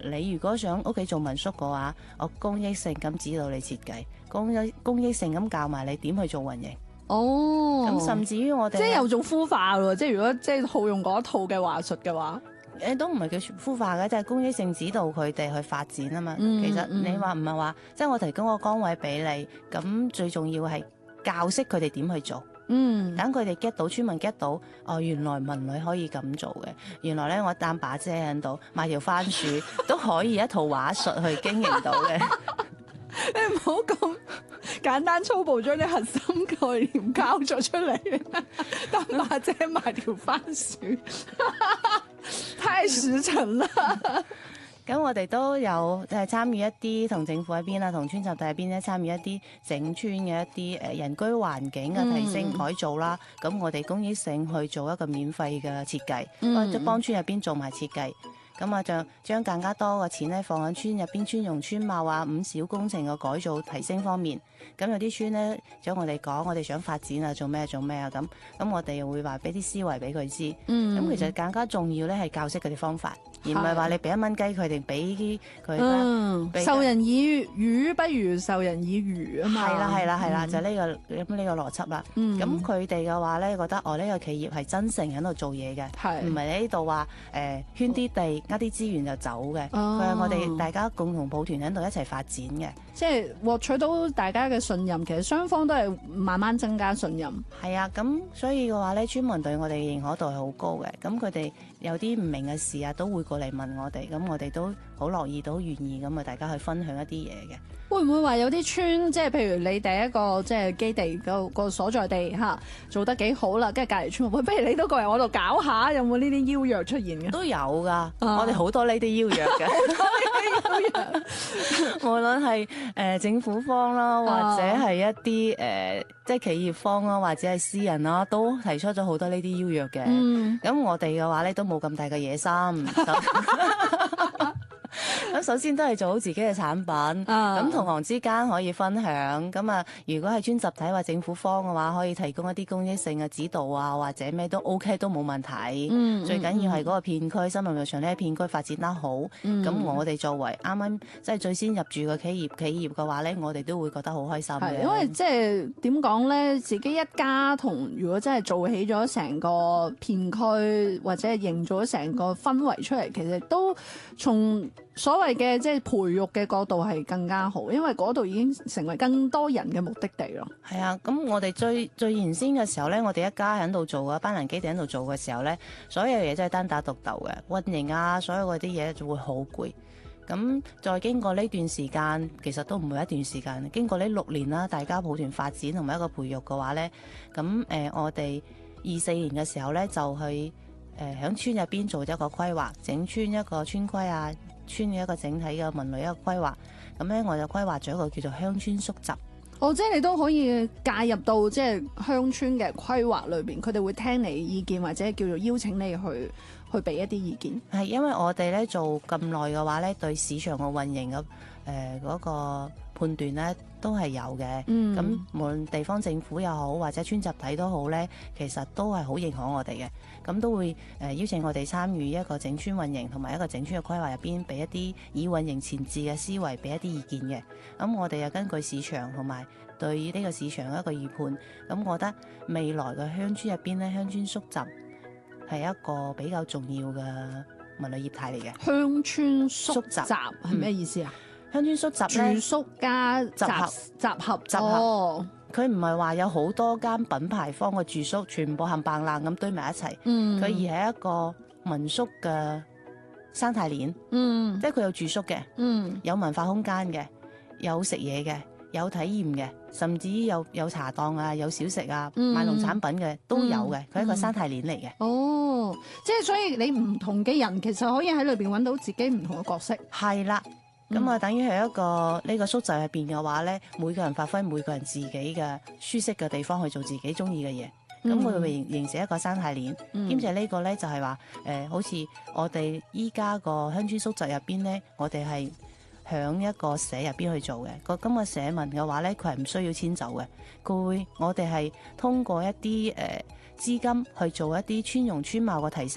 你如果想屋企做民宿嘅話，我公益性咁指導你設計，公益性咁教埋你點去做運營。 哦， 咁甚至於我哋即係有種孵化喎，即係如果即係好用嗰一套嘅話術嘅話， 都唔係叫孵化嘅，就係公益性指導佢哋去發展啊嘛。其實你話唔係話，即係我提供個崗位俾你，咁最重要係教識佢哋點去做。等佢哋 get 到，村民 get 到，哦，原來文旅可以咁做嘅，原來咧我擔把遮喺度，買條番薯都可以一套話術去經營到嘅。 你唔好咁簡單粗暴將啲核心概念交咗出嚟，擔把遮買條番薯，太實誠啦！ 咁我哋都有參與一啲同政府喺邊啊，同村集體喺邊咧參與一啲整村嘅一啲人居環境嘅提升改造啦。咁我哋公益性去做一個免費嘅設計，即幫村入邊做埋設計。咁啊，就將更加多嘅錢咧放喺村入邊村容村貌啊、五小工程嘅改造提升方面。咁有啲村咧，想我哋講，我哋想發展啊，做咩啊咁我哋又會話俾啲思維俾佢知。咁其實更加重要咧係教識佢哋方法，而唔係話你俾1蚊雞佢哋俾佢。 授人以魚不如授人以漁啊嘛。 係啦，就呢個邏輯啦。咁佢哋嘅話咧，覺得呢個企業係真誠喺度做嘢嘅，唔係喺呢度話圈啲地呃啲資源就走嘅。佢係我哋大家共同抱團喺度一齊發展嘅， 即係獲取到大家嘅信任。其實雙方都係慢慢增加信任。 係啊，咁所以嘅話咧，村民對我哋嘅認可度係好高嘅。咁佢哋有啲唔明嘅事啊，都會過嚟問我哋。咁我哋都好樂意，都願意咁啊，大家去分享一啲嘢嘅。 會唔會話有啲村，即係譬如你第一個即係基地個所在地嚇做得幾好啦，跟住隔離村，喂，不如你都過嚟我度搞下，有冇呢啲邀約出現嘅？ 都有㗎，我哋好多呢啲邀約嘅。無論係政府方啦，或者係一啲即係企業方啦，或者係私人啦，都提出咗好多呢啲邀約嘅。咁我哋嘅話咧，都冇咁大嘅野心。咁首先都係做好自己嘅產品，咁同行之間可以分享。咁啊，如果係村集體或政府方嘅話，可以提供一啲公益性嘅指導啊，或者咩都 OK， 都冇問題。最緊要係嗰個片區，新林浴場呢個片區發展得好。咁我哋作為啱啱即係最先入住嘅企業嘅話咧，我哋都會覺得好開心嘅。 因為即係點講咧，自己一家同如果真係做起咗成個片區，或者係營造咗成個氛圍出嚟，其實都從所謂嘅即係培育嘅角度係更加好，因為嗰度已經成為更多人嘅目的地咯。 係啊，咁我哋最原先嘅時候咧，我哋一家喺度做嘅班人基地喺度做嘅時候咧，所有嘢真係單打獨鬥嘅，運營啊，所有嗰啲嘢就會好攰。咁再經過呢段時間，其實都唔係一段時間，經過呢6年啦，大家抱團發展同埋一個培育嘅話咧，咁我哋24年嘅時候咧就去喺村入邊做咗一個規劃，整村一個村規啊。村嘅一個整體嘅文旅一個規劃，咁咧我就規劃咗一個叫做鄉村宿集。 即係你都可以介入到即係鄉村嘅規劃裏邊，佢哋會聽你意見，或者叫做邀請你去俾一啲意見。 係因為我哋咧做咁耐嘅話咧，對市場嘅運營嘅嗰個判斷咧都係有嘅。咁無論地方政府又好，或者村集體都好咧，其實都係好認可我哋嘅。咁都會邀請我哋參與一個整村運營同埋一個整村嘅規劃入邊，俾一啲以運營前置嘅思維，俾一啲意見嘅。咁我哋又根據市場同埋對呢個市場嘅一個預判，咁我覺得未來嘅鄉村入邊咧，鄉村宿集係一個比較重要嘅文旅業態嚟嘅。 鄉村宿集係咩意思啊？ 鄉村宿集咧， 住宿加集合。 佢唔係話有好多間品牌方嘅住宿，全部冚唪唥咁堆埋一齊。佢而係一個民宿嘅生態鏈。即係佢有住宿嘅，有文化空間嘅，有食嘢嘅，有體驗嘅，甚至有茶檔啊，有小食啊，賣農產品嘅都有嘅。佢係一個生態鏈嚟嘅。 即係所以你唔同嘅人其實可以喺裏邊揾到自己唔同嘅角色。 係啦。咁啊，等於係一個呢個宿集入邊嘅話咧，每個人發揮每個人自己嘅舒適嘅地方去做自己中意嘅嘢，咁佢會形成一個生態鏈。兼且呢個咧就係話好似我哋依家個鄉村宿集入邊咧，我哋係響一個社入邊去做嘅。咁個社民嘅話咧，佢係唔需要遷走嘅，我哋係通過一啲資金去做一啲村容村貌嘅提升。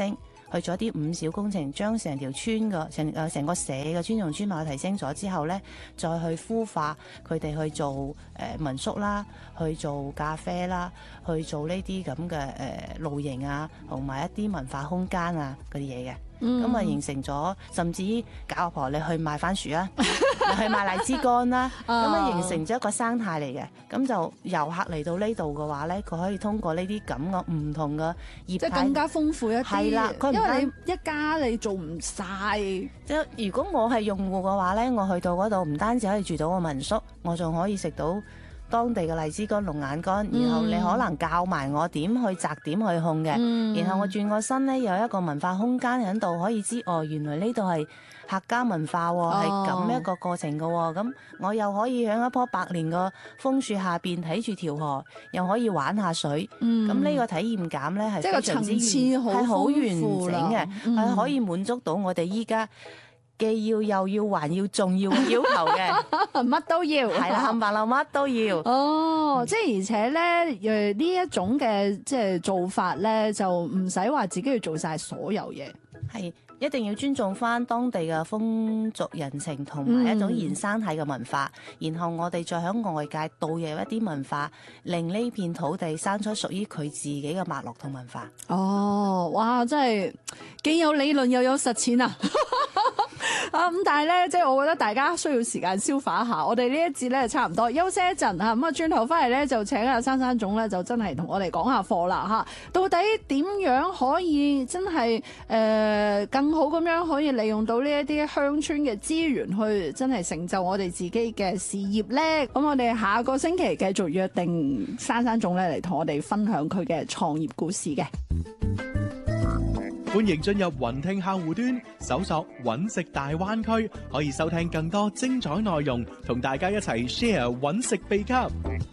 去做一啲5小工程，將成條村嘅成個社嘅尊重村貌提升咗之後咧，再去孵化佢哋去做民宿啦，去做咖啡啦，去做呢啲咁嘅露營啊，同埋一啲文化空間啊嗰啲嘢嘅。咁啊形成咗，甚至教阿婆你去賣番薯啦，去賣荔枝乾啦，咁啊形成咗一個生態嚟嘅。咁就遊客嚟到呢度嘅話咧，佢可以通過呢啲咁嘅唔同嘅業態， 即係更加豐富一啲。 係啦， 因為你一家你做唔晒。 即係如果我係用戶嘅話咧，我去到嗰度唔單止可以住到個民宿，我仲可以食到當地嘅荔枝乾、龍眼乾，然後你可能教埋我點去摘、點去控嘅，然後我轉個身咧有一個文化空間喺度，可以知原來呢度係客家文化喎，係咁一個過程嘅喎，咁我又可以喺一棵百年嘅楓樹下邊睇住條河，又可以玩下水，咁呢個體驗感咧係非常之係好完整嘅，係可以滿足到我哋依家既要又要還要仲要嘅要求嘅， 乜都要， 係啦，冚唪唥乜都要。 即係而且咧，呢一種嘅即係做法咧，就唔使話自己要做晒所有嘢， 係一定要尊重翻當地嘅風俗人情同埋一種原生態嘅文化，然後我哋再喺外界導入一啲文化，令呢片土地生出屬於佢自己嘅脈絡同文化。 哇！真係既有理論又有實踐啊！咁但係咧，即係我覺得大家需要時間消化一下。我哋呢一節咧差唔多休息一陣嚇，咁啊轉頭翻嚟咧就請阿珊總咧就真係同我哋講下課啦嚇。到底點樣可以真係更好咁樣可以利用到呢一啲鄉村嘅資源去真係成就我哋自己嘅事業咧？咁我哋下個星期繼續約定珊總咧嚟同我哋分享佢嘅創業故事嘅。 歡迎進入雲聽客戶端，搜索揾食大灣區，可以收聽更多精彩內容，同大家一齊 share 揾食秘笈。